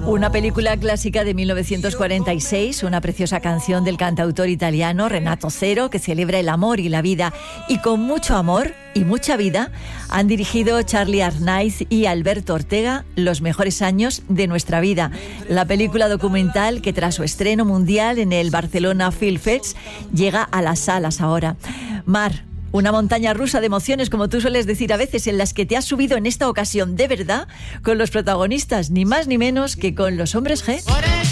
Una película clásica de 1946, una preciosa canción del cantautor italiano Renato Zero, que celebra el amor y la vida. Y con mucho amor y mucha vida han dirigido Charlie Arnaiz y Alberto Ortega Los mejores años de nuestra vida. La película documental que tras su estreno mundial en el Barcelona Film Fest llega a las salas ahora. Mar, una montaña rusa de emociones, como tú sueles decir a veces, en las que te has subido en esta ocasión de verdad con los protagonistas, ni más ni menos que con los Hombres G.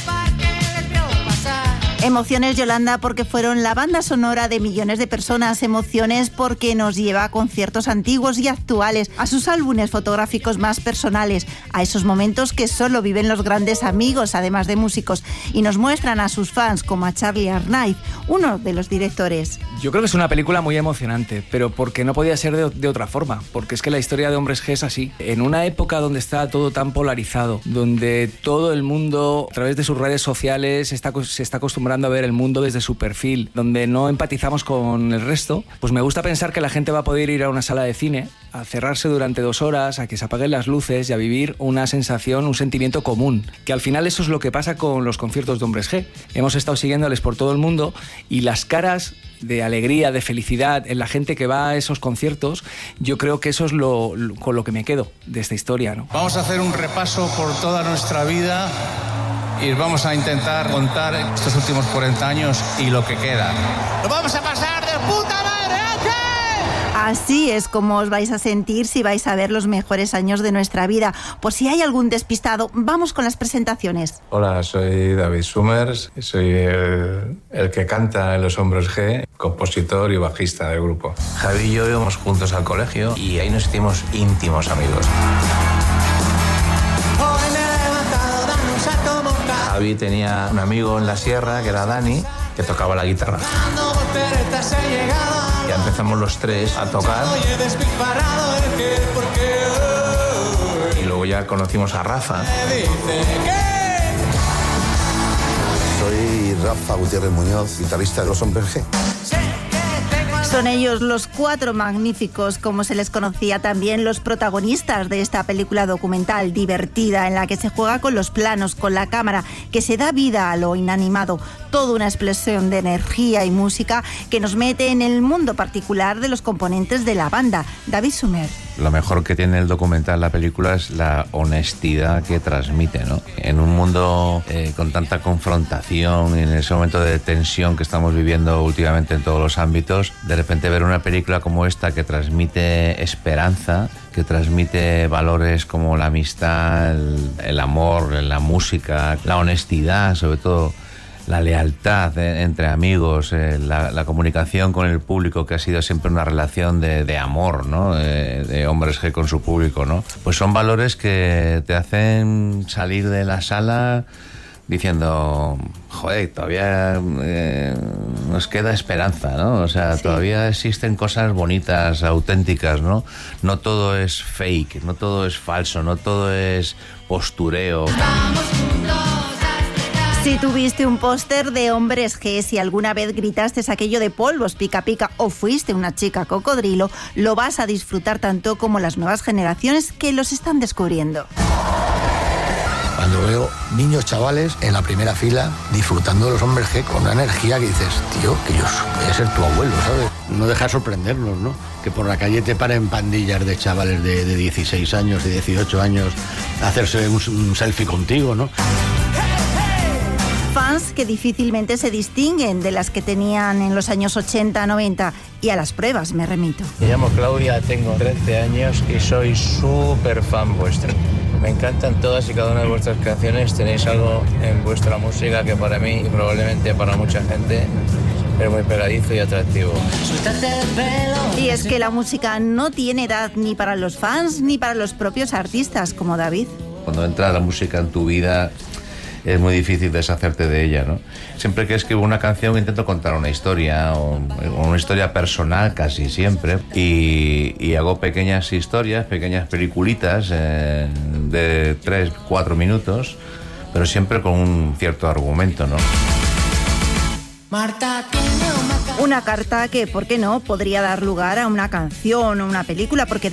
Emociones, Yolanda, porque fueron la banda sonora de millones de personas. Emociones porque nos lleva a conciertos antiguos y actuales, a sus álbumes fotográficos más personales, a esos momentos que solo viven los grandes amigos, además de músicos, y nos muestran a sus fans, como a Charlie Arnaiz, uno de los directores. Yo creo que es una película muy emocionante, pero porque no podía ser de otra forma, porque es que la historia de Hombres G es así. En una época donde está todo tan polarizado, donde todo el mundo, a través de sus redes sociales, se está acostumbrando a ver el mundo desde su perfil, donde no empatizamos con el resto, pues me gusta pensar que la gente va a poder ir a una sala de cine, a cerrarse durante 2 horas, a que se apaguen las luces y a vivir una sensación, un sentimiento común, que al final eso es lo que pasa con los conciertos de Hombres G. Hemos estado siguiéndoles por todo el mundo y las caras de alegría, de felicidad en la gente que va a esos conciertos, yo creo que eso es con lo que me quedo de esta historia, ¿no? Vamos a hacer un repaso por toda nuestra vida y vamos a intentar contar estos últimos 40 años y lo que queda. ¡Lo vamos a pasar de puta madre! Así es como os vais a sentir si vais a ver los mejores años de nuestra vida. Por si hay algún despistado, vamos con las presentaciones. Hola, soy David Summers, soy el que canta en Los Hombres G, compositor y bajista del grupo. Javi y yo íbamos juntos al colegio y ahí nos hicimos íntimos amigos. Javi tenía un amigo en la sierra, que era Dani, que tocaba la guitarra. Ya empezamos los 3 a tocar. Y luego ya conocimos a Rafa. Soy Rafa Gutiérrez Muñoz, guitarrista de Los Hombres G. Son ellos los 4 magníficos, como se les conocía también, los protagonistas de esta película documental divertida en la que se juega con los planos, con la cámara, que se da vida a lo inanimado. Toda una explosión de energía y música que nos mete en el mundo particular de los componentes de la banda. David Sumer. Lo mejor que tiene el documental, la película, es la honestidad que transmite, ¿no? En un mundo con tanta confrontación, en ese momento de tensión que estamos viviendo últimamente en todos los ámbitos, de repente ver una película como esta que transmite esperanza, que transmite valores como la amistad, el amor, la música, la honestidad, sobre todo la lealtad entre amigos, la comunicación con el público, que ha sido siempre una relación de amor, ¿no? De Hombres G con su público, ¿no? Pues son valores que te hacen salir de la sala diciendo, joder, todavía nos queda esperanza, ¿no? O sea, sí, todavía existen cosas bonitas, auténticas, ¿no? No todo es fake, no todo es falso, no todo es postureo. Si tuviste un póster de Hombres G, si alguna vez gritaste aquello de polvos pica pica o fuiste una chica cocodrilo, lo vas a disfrutar tanto como las nuevas generaciones que los están descubriendo. Cuando veo niños chavales en la primera fila disfrutando de Los Hombres G con una energía que dices, tío, que yo voy a ser tu abuelo, ¿sabes? No deja de sorprendernos, ¿no? Que por la calle te paren pandillas de chavales de 16 años, de 18 años, a hacerse un selfie contigo, ¿no? Fans que difícilmente se distinguen de las que tenían en los años 80, 90, y a las pruebas me remito. Me llamo Claudia, tengo 13 años y soy súper fan vuestro. Me encantan todas y cada una de vuestras canciones. Tenéis algo en vuestra música que para mí y probablemente para mucha gente es muy pegadizo y atractivo. Y es que la música no tiene edad ni para los fans ni para los propios artistas como David. Cuando entra la música en tu vida es muy difícil deshacerte de ella, ¿no? Siempre que escribo una canción intento contar una historia o una historia personal, casi siempre, y hago pequeñas historias, pequeñas peliculitas de 3-4 minutos, pero siempre con un cierto argumento, ¿no? Una carta que, ¿por qué no?, podría dar lugar a una canción o una película, porque